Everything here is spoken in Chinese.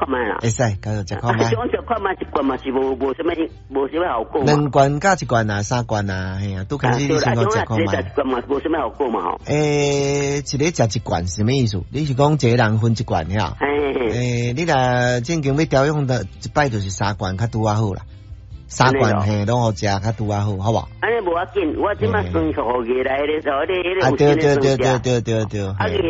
看卖啦。 会使，继续食看卖。 种食看卖一罐嘛是无什么效果嘛。 2罐加1罐啊，3罐啊，嘿啊，拄开始你先讲食看卖。 一罐嘛无什么效果嘛吼。 一个食1罐是什么意思？你是讲一个人分1罐呀？你若正经要调养的一摆就是3罐较拄啊好啦。3罐嘿，拢好食较拄啊好，好无？ 安尼无要紧，我即马算数学来咧，所以对。